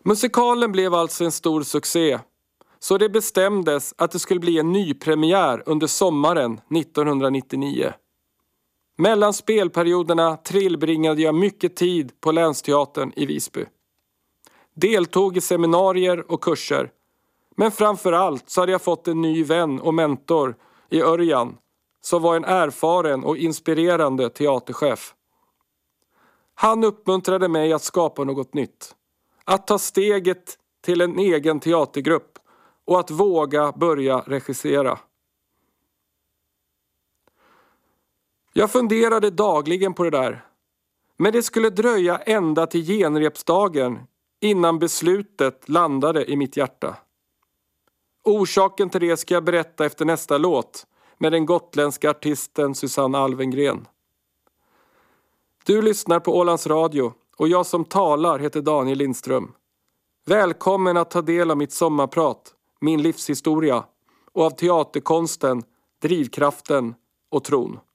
Musikalen blev alltså en stor succé, så det bestämdes att det skulle bli en nypremiär under sommaren 1999. Mellan spelperioderna tillbringade jag mycket tid på Länsteatern i Visby. Deltog i seminarier och kurser, men framförallt så hade jag fått en ny vän och mentor i Örjan, som var en erfaren och inspirerande teaterchef. Han uppmuntrade mig att skapa något nytt, att ta steget till en egen teatergrupp och att våga börja regissera. Jag funderade dagligen på det där, men det skulle dröja ända till genrepsdagen innan beslutet landade i mitt hjärta. Orsaken till det ska jag berätta efter nästa låt med den gotländska artisten Susanne Alvengren. Du lyssnar på Ålands Radio och jag som talar heter Daniel Lindström. Välkommen att ta del av mitt sommarprat, min livshistoria och av teaterkonsten, drivkraften och tron.